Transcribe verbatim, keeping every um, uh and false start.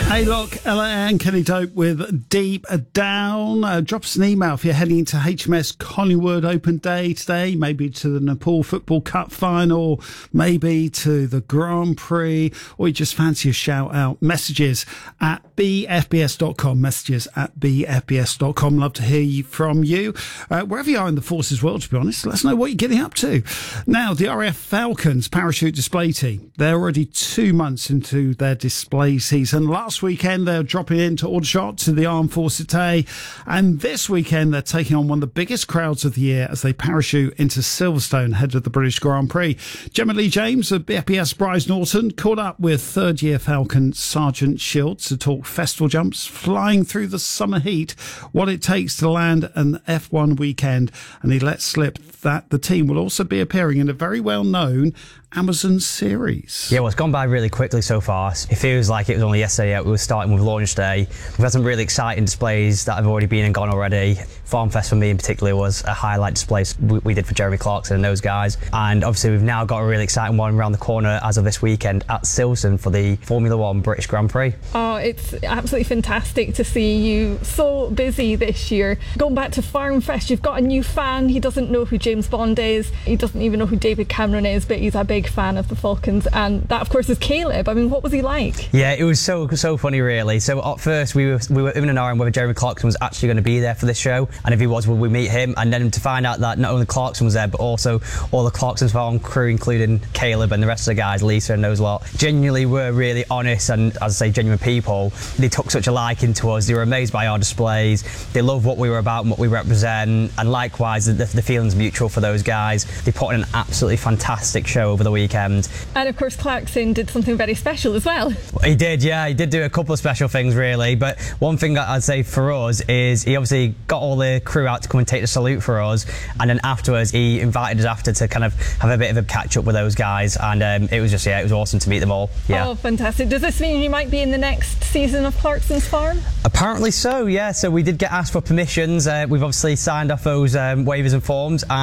Hey, look, Ella and Kenny Dope with Deep Down. Uh, drop us an email if you're heading into H M S Collingwood Open Day today, maybe to the Nepal Football Cup final, maybe to the Grand Prix, or you just fancy a shout out. Messages at b f b s dot com, messages at b f b s dot com. Love to hear you from you. Uh, wherever you are in the forces world, to be honest, let us know what you're getting up to. Now, the R A F Falcons parachute display team, they're already two months into their display season. Last weekend, they're dropping into Aldershot to the Armed Forces Day. And this weekend, they're taking on one of the biggest crowds of the year as they parachute into Silverstone ahead of the British Grand Prix. Gemma Lee James of B F B S Bryce Norton caught up with third-year Falcon Sergeant Shields to talk festival jumps, flying through the summer heat, what it takes to land an F one weekend. And he let slip that the team will also be appearing in a very well-known Amazon series. Yeah, well, it's gone by really quickly so far. It feels like it was only yesterday. Yeah, we were starting with launch day. We've had some really exciting displays that have already been and gone already. Farm Fest for me in particular was a highlight display we, we did for Jeremy Clarkson and those guys. And obviously we've now got a really exciting one around the corner as of this weekend at Silverstone for the Formula One British Grand Prix. Oh, it's absolutely fantastic to see you so busy this year. Going back to Farm Fest, you've got a new fan. He doesn't know who James Bond is. He doesn't even know who David Cameron is, but he's a big fan of the Falcons, and that of course is Caleb. I mean, what was he like? Yeah, it was so so funny really. So at first we were we were in an hour on whether Jeremy Clarkson was actually going to be there for this show, and if he was, would we meet him? And then to find out that not only Clarkson was there, but also all the Clarkson's Farm crew, including Caleb and the rest of the guys, Lisa and those lot, genuinely were really honest and, as I say, genuine people. They took such a liking to us. They were amazed by our displays. They loved what we were about and what we represent, and likewise the, the feelings mutual for those guys. They put on an absolutely fantastic show over the weekend. And of course Clarkson did something very special as well. He did, yeah, he did do a couple of special things really, but one thing that I'd say for us is he obviously got all the crew out to come and take the salute for us, and then afterwards he invited us after to kind of have a bit of a catch up with those guys, and um, it was just, yeah, it was awesome to meet them all. Yeah. Oh, fantastic. Does this mean you might be in the next season of Clarkson's Farm? Apparently so, yeah, so we did get asked for permissions. Uh, we've obviously signed off those um, waivers and forms, and